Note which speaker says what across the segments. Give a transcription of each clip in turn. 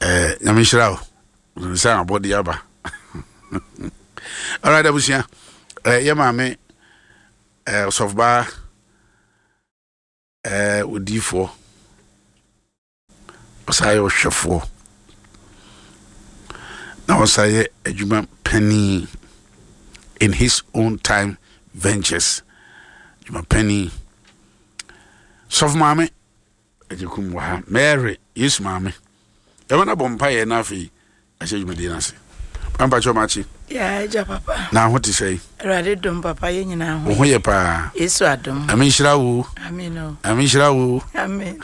Speaker 1: Nyamishirao. Say body aba. All right, abusia. Ye mame sofba odi4 osaye ohwefo na osaye adwuma penny in his own time ventures adwuma penny sof mame ejikum wa Mary yes mame e wana bompa ye na afi ahye adwuma di na se pampa chomachi
Speaker 2: ya ja papa
Speaker 1: na ho ti sei
Speaker 2: rade dom papa ye nyina ho
Speaker 1: ho ye pa
Speaker 2: Yesu adom
Speaker 1: amen shira wo
Speaker 2: amen
Speaker 1: amen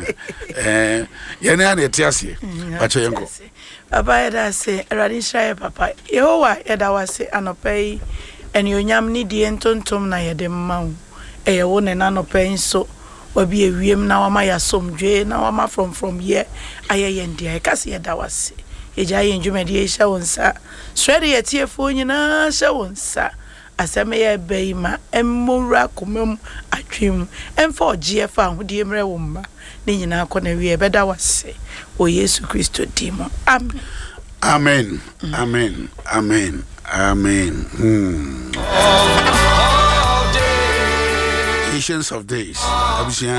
Speaker 1: ye na na ti ase acho yenko
Speaker 2: papa ya da se rade shira papa Yehowa ya da wase anopai eni onyam ni die ntontom na ye de mma e ye wo ne na anopai nso wabi ewiem na wama ya somdwe na wama from here ayeye ndia ka se ya da wase eja ye ndwumadi e hya wonsa swede ye tiefo nyina hya wonsa aseme ye beima emmura komem atwem emfa ogie fa hodie mre wo mma ne nyina akona wie beda wase o Yesu Kristo dimo amen
Speaker 1: amen amen amen amen Patience of days abusia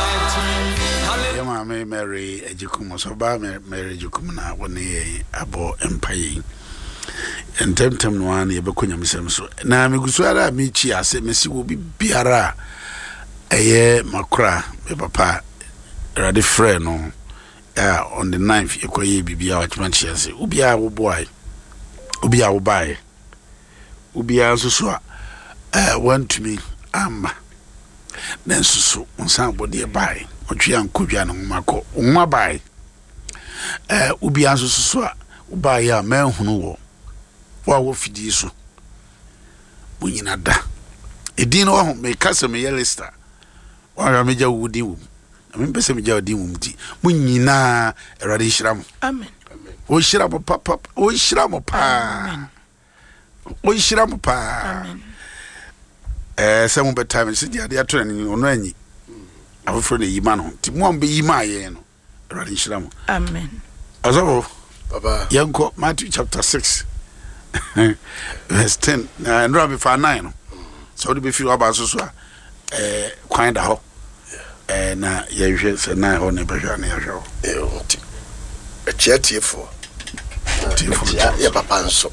Speaker 1: yama Mary ejikum so ba Mary ejikum na woni abo empaye entemtem no an ye bekonya misem so na megusu ara mi chi ase mesi wo biara eye makra me papa ready friend no on the 9th yekoye bibia wachman chiase ubia wo boy ubia wo bai ubia so so want to me amba nensusu onsan body bai otwea nkudwa no mako nwa bai ubia so so ubai ya menhunu wo fidi so bunyina da edin no ho me kasa me yelista wa me ja wudi wo na me pese me ja wudi wo mti bunyina erade hyiram
Speaker 2: amen
Speaker 1: o hyiram papa o hyiram pa
Speaker 2: amen
Speaker 1: o hyiram pa
Speaker 2: amen
Speaker 1: se mo betime se dia dia to ni ono anyi afoforo na yima no ti mo ambe yima ye no erade hyiram
Speaker 2: amen
Speaker 1: azabo
Speaker 3: baba
Speaker 1: yanko Matthew chapter 6 verse 10 na ndra be fa 9 no so de be fi aba so kwan da ho na ye hwe se na ho ne be hwa na ye hwe
Speaker 3: ti etiefo ya papa nso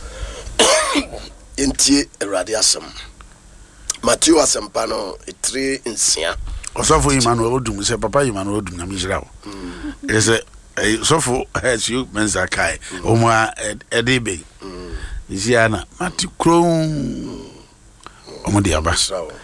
Speaker 3: entie erade asem Matthew asempa no 3 nsia
Speaker 1: osofo Emmanuel odum se papa Emmanuel odum na mishira ho ese sofo has you menza kai omwa edebe Isiana mati kron omodi aba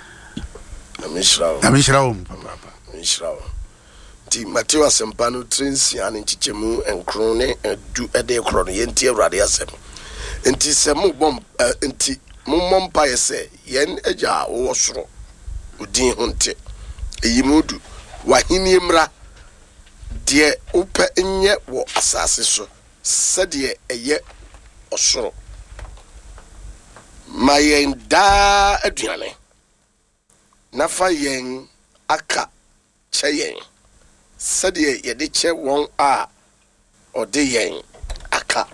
Speaker 1: amishrawo papa
Speaker 3: amishrawo ti Matthew asempa no 3 nsia ne chichemu enkron ne du ede kro no yenti Awurade asem enti se mo bom enti mo mompa yese yen agya wo soro odin honte eyimudu wahini emra de upe nye wo asase so sede eye osoro mayen da aduane nafa yen aka cheyen sede ye de che won a ode yen aka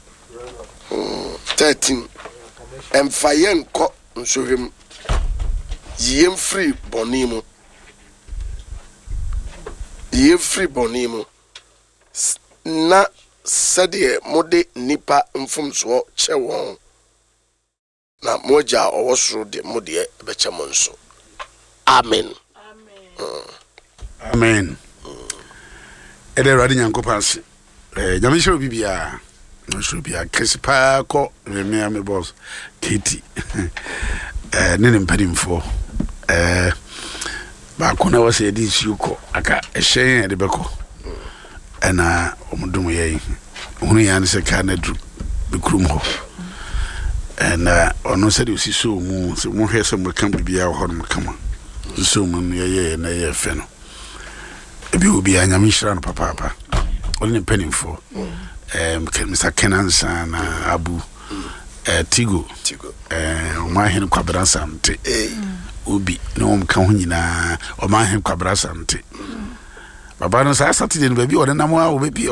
Speaker 3: 13 emfayen ko nsohwem yem free bonimu na sade mode nipa mfumso che won na moja owosoro de mode beche monso amen
Speaker 1: amen ede radi nyankopas nyamishiro bibia no should be a crispa ko me boss Katie nene mpadimfo ba kona wase edi siuko aka ehyen de beko na omudum ye hunu yan se Canada bikrum ho na ono se de osiso mu se mo hwese mo kan bibia ho no kama so mu ye na ye fe no ebi obi anyamishira no papa oni mpadimfo Mr. Kenansa na Abu Tigo omahen kwabra samte obi no mka ho nyina omahen kwabra samte baba no sa Saturday no baby o na mo a obepi